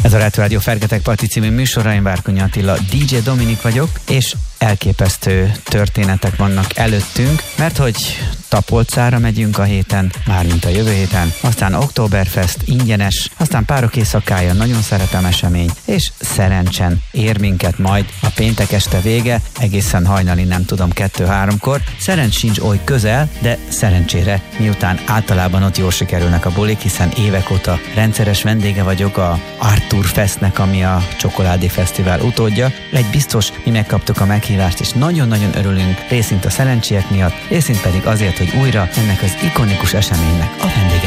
Ez a Retro Rádió Fergetek Parti című műsora, én Várkonyi Attila, DJ Dominik vagyok, és elképesztő történetek vannak előttünk, mert hogy Tapolcára megyünk a héten, mármint a jövő héten, aztán Oktoberfest ingyenes, aztán Párok éjszakája, nagyon szeretem esemény, és Szerencsen ér minket majd a péntek este vége, egészen hajnali, nem tudom, 2-3-kor. Szerencs sincs oly közel, de szerencsére miután általában ott jól sikerülnek a bulik, hiszen évek óta rendszeres vendége vagyok a Arthur Festnek, ami a Csokoládé Fesztivál utódja. Egy biztos, mi megkaptuk a meghívást, és nagyon-nagyon örülünk, részint a szerencsiek miatt, részint pedig azért, hogy újra ennek az ikonikus eseménynek a vendége